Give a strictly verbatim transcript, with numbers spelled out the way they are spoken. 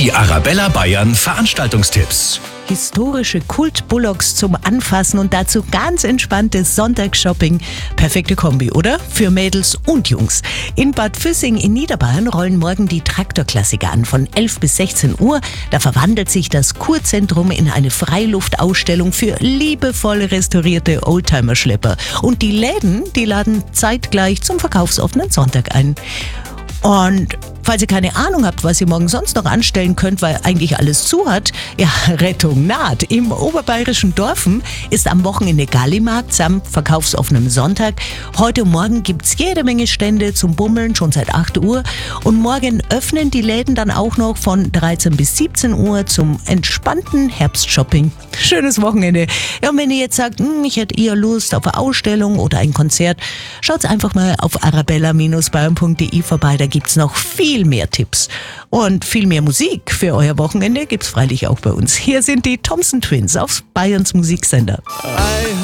Die Arabella Bayern Veranstaltungstipps. Historische Kult-Bullocks zum Anfassen und dazu ganz entspanntes Sonntagsshopping. Perfekte Kombi, oder? Für Mädels und Jungs. In Bad Füssing in Niederbayern rollen morgen die Traktorklassiker an von elf bis sechzehn Uhr. Da verwandelt sich das Kurzentrum in eine Freiluftausstellung für liebevoll restaurierte Oldtimer-Schlepper. Und die Läden, die laden zeitgleich zum verkaufsoffenen Sonntag ein. Und falls ihr keine Ahnung habt, was ihr morgen sonst noch anstellen könnt, weil eigentlich alles zu hat, ja, Rettung naht. Im oberbayerischen Dorfen ist am Wochenende Gallimarkt samt verkaufsoffenem Sonntag. Heute und morgen gibt's jede Menge Stände zum Bummeln, schon seit acht Uhr. Und morgen öffnen die Läden dann auch noch von dreizehn bis siebzehn Uhr zum entspannten Herbstshopping. Schönes Wochenende. Ja, und wenn ihr jetzt sagt, hm, ich hätte eher Lust auf eine Ausstellung oder ein Konzert, schaut einfach mal auf arabella Bindestrich bayern punkt de vorbei. Da gibt's noch viel mehr Tipps. Und viel mehr Musik für euer Wochenende gibt's freilich auch bei uns. Hier sind die Thompson Twins auf Bayerns Musiksender.